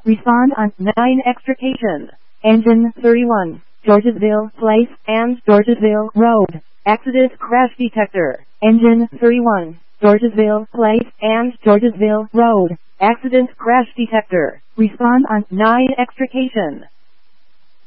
Respond on 9 extrication. Engine 31, Georgesville Place and Georgesville Road. Accident crash detector. Engine 31, Georgesville Place and Georgesville Road. Accident crash detector. Respond on 9 extrication.